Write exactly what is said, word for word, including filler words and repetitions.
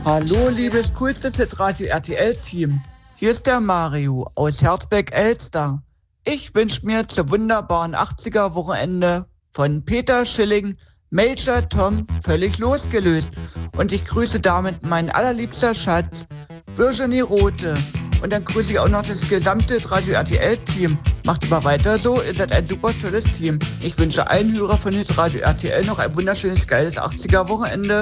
Hallo, liebes coolste Radio R T L-Team. Hier ist der Mario aus Herzberg-Elster. Ich wünsche mir zum wunderbaren achtziger-Wochenende von Peter Schilling, Major Tom, völlig losgelöst. Und ich grüße damit mein allerliebster Schatz, Virginie Rote. Und dann grüße ich auch noch das gesamte Radio R T L-Team. Macht aber weiter so, ihr seid ein super tolles Team. Ich wünsche allen Hörern von Radio R T L noch ein wunderschönes, geiles achtziger-Wochenende.